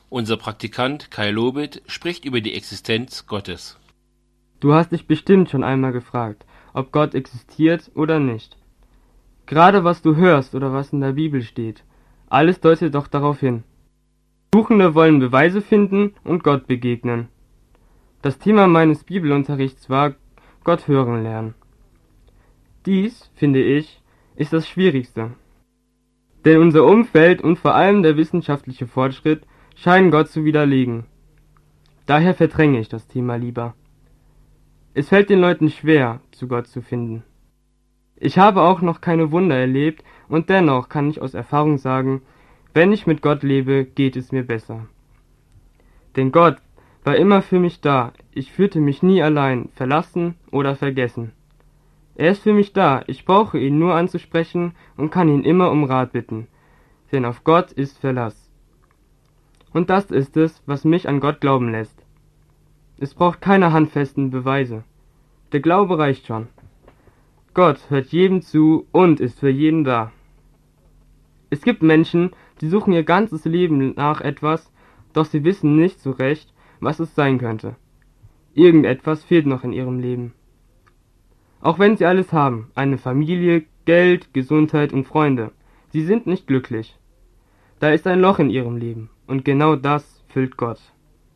Unser Praktikant Kai Lobit spricht über die Existenz Gottes. Du hast dich bestimmt schon einmal gefragt, ob Gott existiert oder nicht. Gerade was du hörst oder was in der Bibel steht, alles deutet doch darauf hin. Suchende wollen Beweise finden und Gott begegnen. Das Thema meines Bibelunterrichts war Gott hören lernen. Dies, finde ich, ist das Schwierigste. Denn unser Umfeld und vor allem der wissenschaftliche Fortschritt scheinen Gott zu widerlegen. Daher verdränge ich das Thema lieber. Es fällt den Leuten schwer, zu Gott zu finden. Ich habe auch noch keine Wunder erlebt und dennoch kann ich aus Erfahrung sagen, wenn ich mit Gott lebe, geht es mir besser. Denn Gott war immer für mich da, ich fühlte mich nie allein, verlassen oder vergessen. Er ist für mich da, ich brauche ihn nur anzusprechen und kann ihn immer um Rat bitten, denn auf Gott ist Verlass. Und das ist es, was mich an Gott glauben lässt. Es braucht keine handfesten Beweise. Der Glaube reicht schon. Gott hört jedem zu und ist für jeden da. Es gibt Menschen, die suchen ihr ganzes Leben nach etwas, doch sie wissen nicht so recht, was es sein könnte. Irgendetwas fehlt noch in ihrem Leben. Auch wenn sie alles haben, eine Familie, Geld, Gesundheit und Freunde, sie sind nicht glücklich. Da ist ein Loch in ihrem Leben, und genau das füllt Gott.